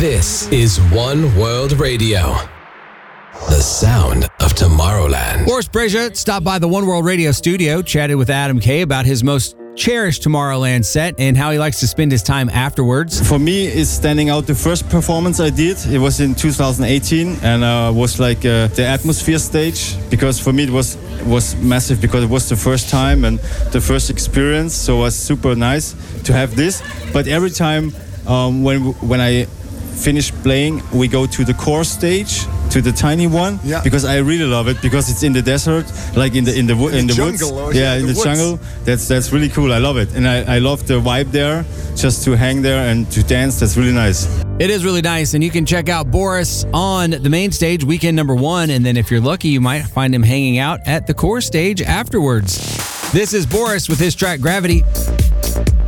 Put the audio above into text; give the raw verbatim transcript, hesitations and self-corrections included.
This is One World Radio, the sound of Tomorrowland. Boris Brejcha stopped by the One World Radio studio, chatted with Adam K about his most cherished Tomorrowland set and how he likes to spend his time afterwards. For me, it's standing out the first performance I did. It was in two thousand eighteen and uh, was like uh, the Atmosphere stage, because for me it was was massive because it was the first time and the first experience, so it was super nice to have this. But every time um, when when I finish playing, we go to the core stage, to the tiny one, yeah. because I really love it, because it's in the desert, like in the in the in, in the, the woods, jungle, yeah, yeah, in the the, woods. jungle. That's that's really cool. I love it, and I, I love the vibe there. Just to hang there and to dance, that's really nice. It is really nice, and you can check out Boris on the main stage, weekend number one, and then if you're lucky, you might find him hanging out at the core stage afterwards. This is Boris with his track Gravity.